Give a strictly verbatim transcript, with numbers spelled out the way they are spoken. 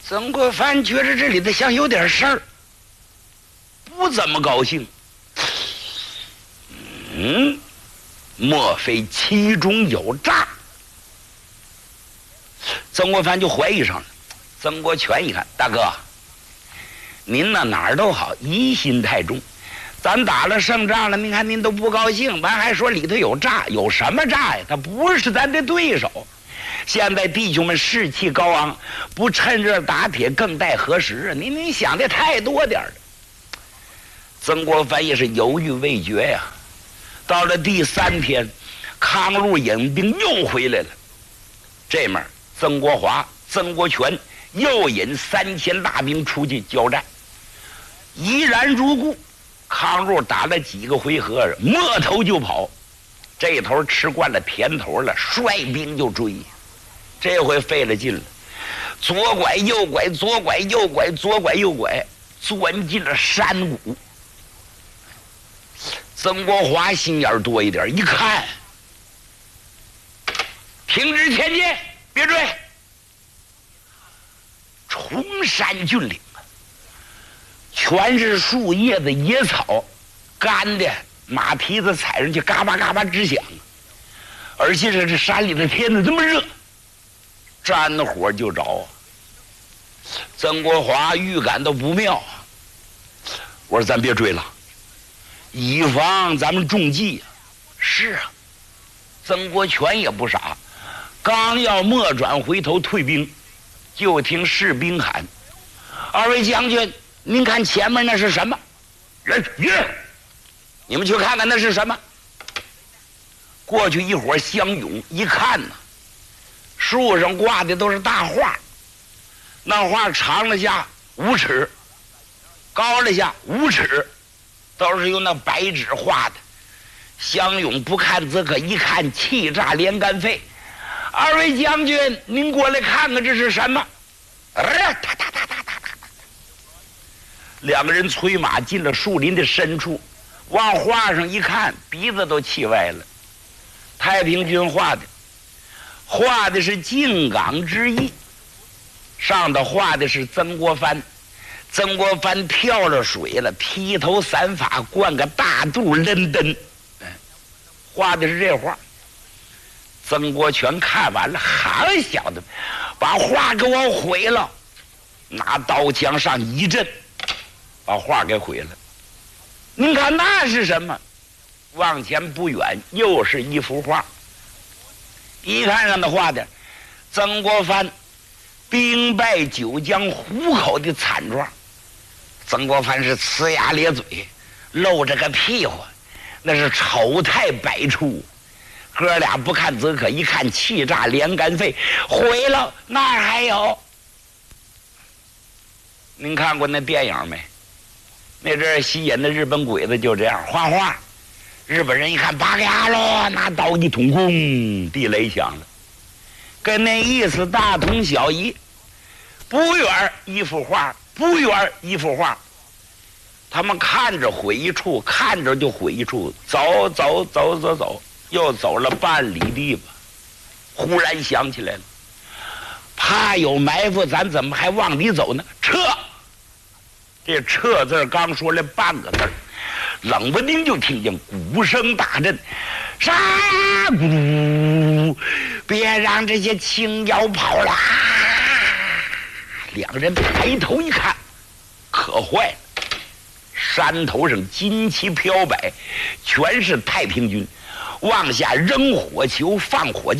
曾国藩觉着这里头像有点事儿，不怎么高兴。嗯，莫非其中有诈？曾国藩就怀疑上了。曾国荃一看，大哥，您那哪儿都好，疑心太重。咱打了胜仗了，您看您都不高兴，完还说里头有诈，有什么诈呀？他不是咱的对手。现在弟兄们士气高昂，不趁热打铁更待何时啊？您您想的太多点了。曾国藩也是犹豫未决呀。到了第三天，康禄引兵又回来了。这面曾国华、曾国荃又引三千大兵出去交战，依然如故。康禄打了几个回合，摸头就跑。这头吃惯了甜头了，率兵就追。这回费了劲了，左拐右拐，左拐右拐，左拐右拐，钻进了山谷。曾国华心眼多一点，一看，停止前进，别追。崇山峻岭啊，全是树叶子、野草，干的马蹄子踩上去嘎巴嘎巴直响。而且这这山里的天怎么这么热，沾火就着啊。曾国华预感到不妙，我说咱别追了，以防咱们中计啊。是啊，曾国荃也不傻，刚要莫转回头退兵，就听士兵喊：“二位将军，您看前面那是什么？人耶！你们去看看那是什么。”过去一伙相拥，一看呢，树上挂的都是大画，那画长了下五尺，高了下五尺，都是用那白纸画的。相拥不看则可，一看气炸连肝肺。二位将军，您过来看看这是什么？呃，哒哒哒哒哒哒。两个人催马进了树林的深处，往画上一看，鼻子都气歪了。太平军画的，画的是靖港之役，上头画的是曾国藩。曾国藩跳了水了，披头散发，灌个大肚抡灯，画的是这画。曾国荃看完了，好小子，把画给我毁了！拿刀枪上一阵，把画给毁了。您看那是什么？往前不远，又是一幅画。一看上的画的，曾国藩兵败九江虎口的惨状。曾国藩是呲牙咧嘴，露着个屁股，那是丑态百出。哥俩不看则可，一看气炸连肝肺，毁了。那儿还有，您看过那电影没？那阵儿吸引的日本鬼子就这样画画。日本人一看八嘎喽，拿刀一捅，轰，地雷响了，跟那意思大同小异。不远一幅画，不远一幅画，他们看着毁一处，看着就毁一处，走走走走走，又走了半里地吧，忽然想起来了，怕有埋伏，咱怎么还往里走呢？撤！这撤字刚说了半个字，冷不丁就听见鼓声大震，杀咕，别让这些青妖跑了！两人抬头一看，可坏了，山头上金旗飘摆，全是太平军，往下扔火球，放火